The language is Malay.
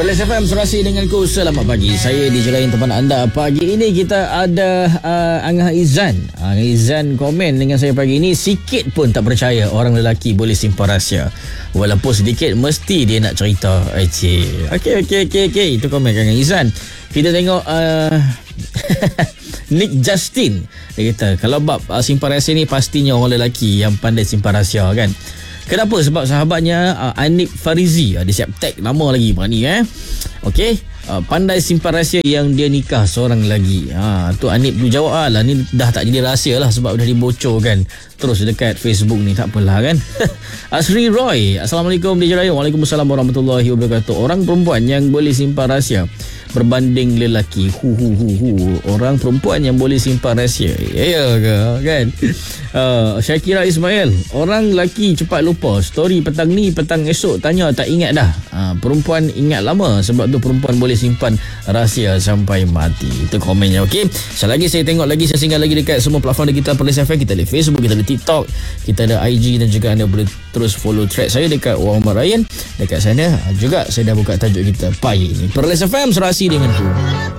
Perlis FM serasi denganku. Selamat pagi. Saya DJ Lain tempat anda. Pagi ini kita ada Angah Izan. Angah Izan komen dengan saya pagi ini. Sikit pun tak percaya orang lelaki boleh simpan rahsia. Walaupun sedikit mesti dia nak cerita. Okey. Itu komen Angah Izan. Kita tengok Nick Justin. Dia kata kalau bab simpan rahsia ni pastinya orang lelaki yang pandai simpan rahsia kan. Kenapa? Sebab sahabatnya Anip Farizi, dia siap tag nama lagi berani Okey, pandai simpan rahsia yang dia nikah seorang lagi. Tu Anip tu jawab lah, ni dah tak jadi rahsia lah sebab dah dibocorkan terus dekat Facebook ni. Tak apalah kan. Asri Roy, Assalamualaikum DJ Raya. Waalaikumsalam warahmatullahi wabarakatuh. Orang perempuan yang boleh simpan rahsia berbanding lelaki. Orang perempuan yang boleh simpan rahsia. Ya ke kan? Syakira Ismail, orang lelaki cepat lupa. Story petang ni, petang esok tanya tak ingat dah. Perempuan ingat lama. Sebab tu perempuan boleh simpan rahsia sampai mati. Itu komennya. Okey, selagi saya tengok lagi, saya singgah lagi dekat semua platform kita Perlis FM. Kita ada Facebook, kita ada TikTok, kita ada IG, dan juga anda boleh terus follow thread saya dekat Muhammad Ryan. Dekat sana juga saya dah buka tajuk kita pagi ni. Perlis FM serasi denganku.